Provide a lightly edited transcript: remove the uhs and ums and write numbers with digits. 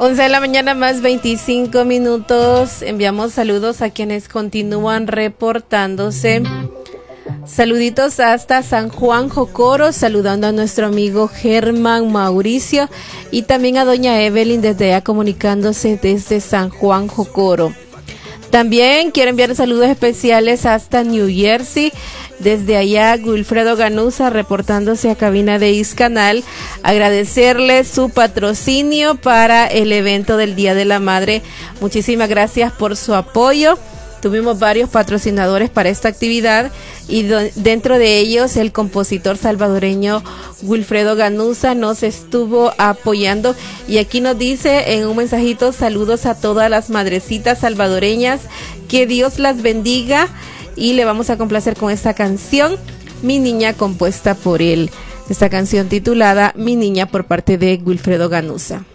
11 de la mañana más 25 minutos. Enviamos saludos a quienes continúan reportándose. Saluditos hasta San Juan Jocoro, saludando a nuestro amigo Germán Mauricio y también a doña Evelyn desde allá comunicándose desde San Juan Jocoro. También quiero enviar saludos especiales hasta New Jersey. Desde allá, Wilfredo Ganuza reportándose a cabina de Iscanal. Agradecerle su patrocinio para el evento del Día de la Madre. Muchísimas gracias por su apoyo. Tuvimos varios patrocinadores para esta actividad y dentro de ellos el compositor salvadoreño Wilfredo Ganuza nos estuvo apoyando y aquí nos dice en un mensajito: saludos a todas las madrecitas salvadoreñas, que Dios las bendiga, y le vamos a complacer con esta canción, Mi Niña, compuesta por él. Esta canción titulada Mi Niña por parte de Wilfredo Ganuza.